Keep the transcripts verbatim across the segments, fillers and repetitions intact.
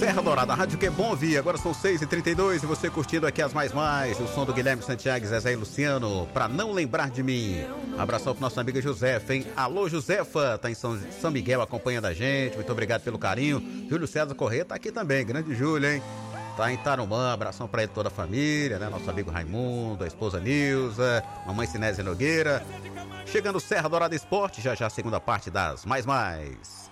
Serra Dourada, a rádio que é bom ouvir. Agora são seis e trinta e dois e você curtindo aqui as mais mais. O som do Guilherme Santiago, Zezé e Luciano, pra não lembrar de mim. Abração pro nossa amiga Josefa, hein? Alô, Josefa, tá em São, São Miguel acompanhando a gente. Muito obrigado pelo carinho. Júlio César Corrêa tá aqui também, grande Júlio, hein? Tá em Tarumã, abração pra ele toda a família, né? Nosso amigo Raimundo, a esposa Nilza, mamãe Sinésia Nogueira. Chegando Serra Dourada Esporte, já já a segunda parte das mais mais.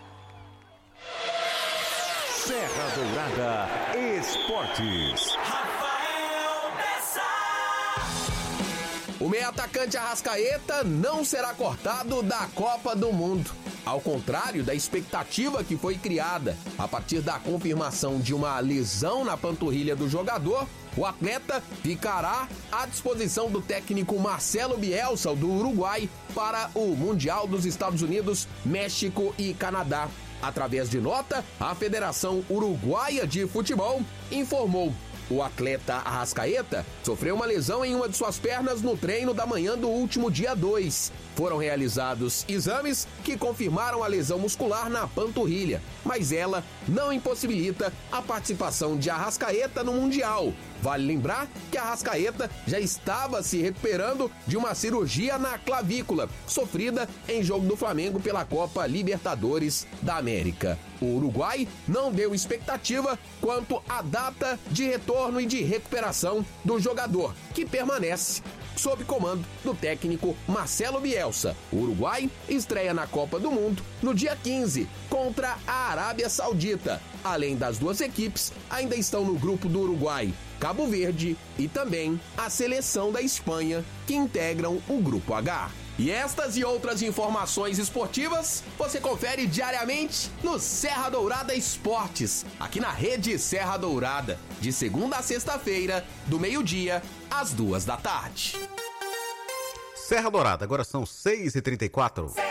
Serra Dourada Esportes. Rafael Bessa. O meio atacante Arrascaeta não será cortado da Copa do Mundo. Ao contrário da expectativa que foi criada a partir da confirmação de uma lesão na panturrilha do jogador, o atleta ficará à disposição do técnico Marcelo Bielsa, do Uruguai, para o Mundial dos Estados Unidos, México e Canadá. Através de nota, a Federação Uruguaia de Futebol informou: o atleta Arrascaeta sofreu uma lesão em uma de suas pernas no treino da manhã do último dia dois. Foram realizados exames que confirmaram a lesão muscular na panturrilha, mas ela não impossibilita a participação de Arrascaeta no Mundial. Vale lembrar que Arrascaeta já estava se recuperando de uma cirurgia na clavícula, sofrida em jogo do Flamengo pela Copa Libertadores da América. O Uruguai não deu expectativa quanto à data de retorno e de recuperação do jogador, que permanece sob comando do técnico Marcelo Bielsa. O Uruguai estreia na Copa do Mundo no dia quinze contra a Arábia Saudita. Além das duas equipes, ainda estão no grupo do Uruguai Cabo Verde e também a seleção da Espanha, que integram o grupo H. E estas e outras informações esportivas você confere diariamente no Serra Dourada Esportes, aqui na Rede Serra Dourada, de segunda a sexta-feira, do meio-dia às duas da tarde. Serra Dourada, agora são seis e trinta e quatro.